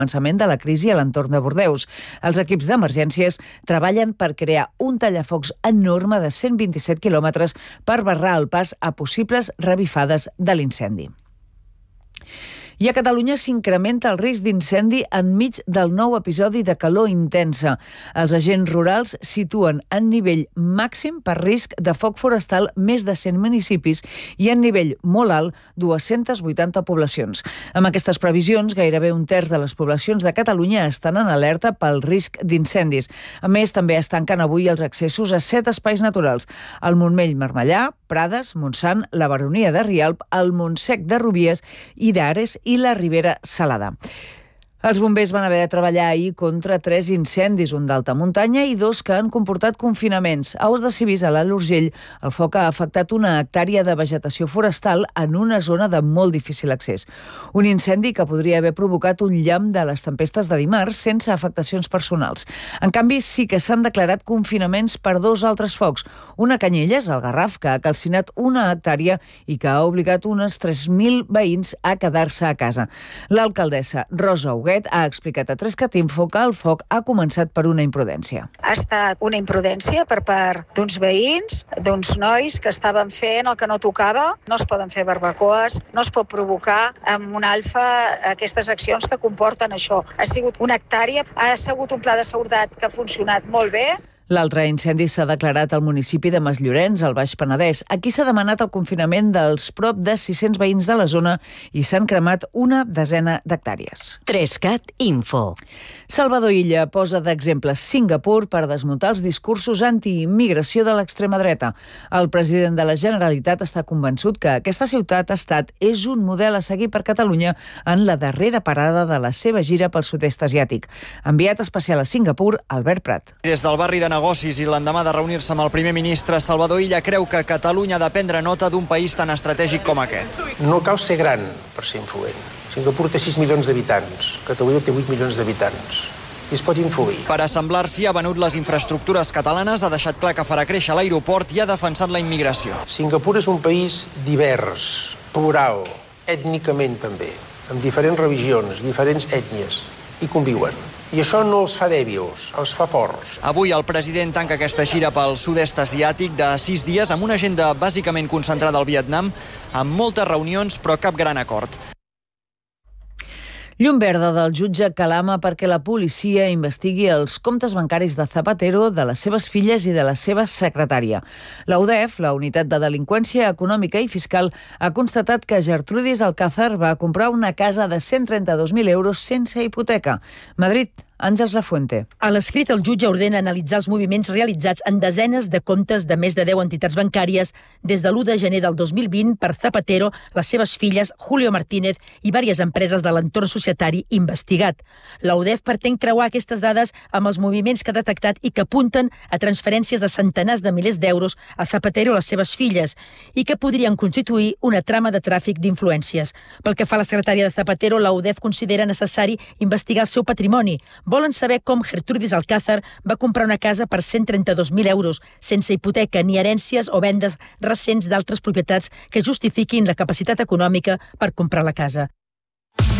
començament de la crisi a l'entorn de Bordeus. Els equips d'emergències treballen per crear un tallafocs enorme de 127 quilòmetres per barrar el pas a possibles revifades de l'incendi. I a Catalunya s'incrementa el risc d'incendi enmig del nou episodi de calor intensa. Els agents rurals situen en nivell màxim per risc de foc forestal més de 100 municipis i en nivell molt alt 280 poblacions. Amb aquestes previsions, gairebé un terç de les poblacions de Catalunya estan en alerta pel risc d'incendis. A més, també es tanquen avui els accessos a 7 espais naturals: el Montmell-Marmellà, Prades, Montsant, la Baronia de Rialb, el Montsec de Rubies i d'Ares i la Ribera Salada. Els bombers van haver de treballar ahir contra 3 incendis, un d'alta muntanya i 2 que han comportat confinaments. A Os de Civís, a l'Alt Urgell, el foc ha afectat una hectàrea de vegetació forestal en una zona de molt difícil accés. Un incendi que podria haver provocat un llamp de les tempestes de dimarts sense afectacions personals. En canvi, sí que s'han declarat confinaments per 2 altres focs. Una a Canyelles, al Garraf, que ha calcinat una hectàrea i que ha obligat unes 3.000 veïns a quedar-se a casa. L'alcaldessa Rosa Huguet ha explicat a 3CAT-Info que el foc ha començat per una imprudència. Ha estat una imprudència per part d'uns veïns, d'uns nois que estaven fent el que no tocava. No es poden fer barbacoes, no es pot provocar amb un alfa aquestes accions que comporten això. Ha sigut una hectàrea, ha sigut un pla de seguretat que ha funcionat molt bé. L'altre incendi s'ha declarat al municipi de Masllorenç, al Baix Penedès. Aquí s'ha demanat el confinament dels prop de 600 veïns de la zona i s'han cremat una desena d'hectàrees. 3CAT-Info. Salvador Illa posa d'exemple Singapur per desmuntar els discursos anti-immigració de l'extrema dreta. El president de la Generalitat està convençut que aquesta ciutat-estat és un model a seguir per Catalunya en la darrera parada de la seva gira pel sud-est asiàtic. Enviat especial a Singapur, Albert Prat. Des del barri de negocis i l'endemà de reunir-se amb el primer ministre, Salvador Illa creu que Catalunya ha de prendre nota d'un país tan estratègic com aquest. No cal ser gran per ser influent. Singapur té 6 milions d'habitants, Catalunya té 8 milions d'habitants. I es pot influir. Per assemblar-s'hi ha venut les infraestructures catalanes, ha deixat clar que farà créixer l'aeroport i ha defensat la immigració. Singapur és un país divers, plural, ètnicament també, amb diferents religions, diferents ètnies, i conviuen. I això no els fa dèbils, els fa forts. Avui el president tanca aquesta gira pel sud-est asiàtic de 6 dies amb una agenda bàsicament concentrada al Vietnam, amb moltes reunions però cap gran acord. Llum verda del jutge Calama perquè la policia investigui els comptes bancaris de Zapatero, de les seves filles i de la seva secretària. La UDEF, la Unitat de Delinqüència Econòmica i Fiscal, ha constatat que Gertrudis Alcázar va comprar una casa de 132.000 euros sense hipoteca. Madrid, Àngels Lafuente. A l'escrit, el jutge ordena analitzar els moviments realitzats en desenes de comptes de més de 10 entitats bancàries des de l'1 de gener del 2020 per Zapatero, les seves filles, Julio Martínez i diverses empreses de l'entorn societari investigat. La UDEF pretén creuar aquestes dades amb els moviments que ha detectat i que apunten a transferències de centenars de milers d'euros a Zapatero i les seves filles i que podrien constituir una trama de tràfic d'influències. Pel que fa a la secretària de Zapatero, la UDEF considera necessari investigar el seu patrimoni. Volen saber com Gertrudis Alcázar va comprar una casa per 132.000 euros, sense hipoteca ni herències o vendes recents d'altres propietats que justifiquin la capacitat econòmica per comprar la casa.